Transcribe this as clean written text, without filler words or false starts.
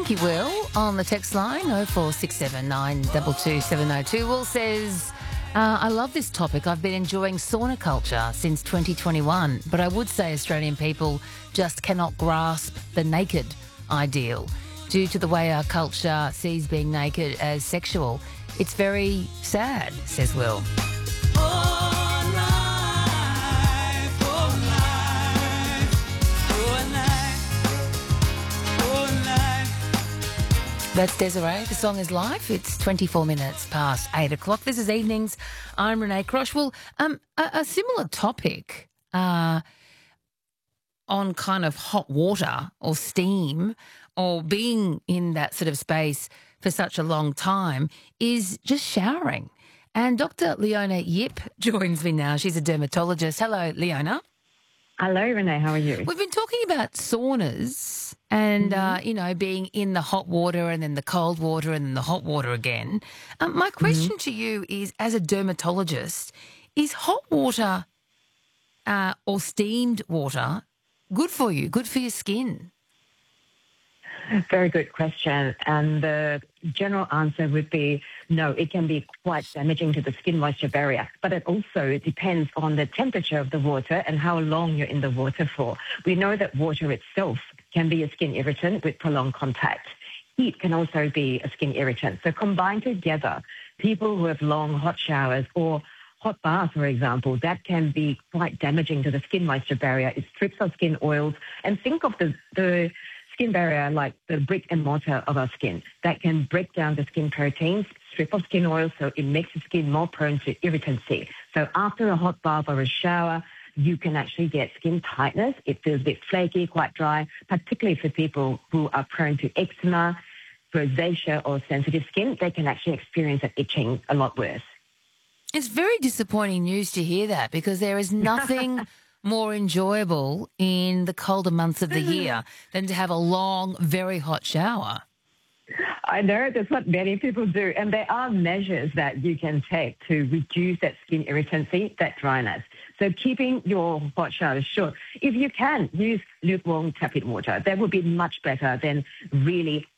Thank you, Will. On the text line, 0467 702. Will says, I love this topic. I've been enjoying sauna culture since 2021, but I would say Australian people just cannot grasp the naked ideal due to the way our culture sees being naked as sexual. It's very sad, says Will. That's Desiree. The song is Life. It's 24 minutes past 8 o'clock. This is Evenings. I'm Renee Crosh. Well, a similar topic on kind of hot water or steam or being in that sort of space for such a long time is just showering. And Dr. Leona Yip joins me now. She's a dermatologist. Hello, Leona. Hello, Renee. How are you? We've been talking about saunas and, being in the hot water and then the cold water and then the hot water again. My question to you is, as a dermatologist, is hot water or steamed water good for you, good for your skin? Very good question. And the general answer would be no, it can be quite damaging to the skin moisture barrier. But it also depends on the temperature of the water and how long you're in the water for. We know that water itself can be a skin irritant with prolonged contact. Heat can also be a skin irritant. So combined together, people who have long hot showers or hot baths, for example, that can be quite damaging to the skin moisture barrier. It strips our skin oils. And think of the skin barrier like the brick and mortar of our skin. That can break down the skin proteins, strip off skin oil, so it makes the skin more prone to irritancy. So after a hot bath or a shower, you can actually get skin tightness. It feels a bit flaky, quite dry, particularly for people who are prone to eczema, rosacea or sensitive skin. They can actually experience that itching a lot worse. It's very disappointing news to hear that, because there is nothing more enjoyable in the colder months of the year than to have a long, very hot shower. I know that's what many people do. And there are measures that you can take to reduce that skin irritancy, that dryness. So keeping your hot showers short. If you can, use lukewarm tepid water. That would be much better than really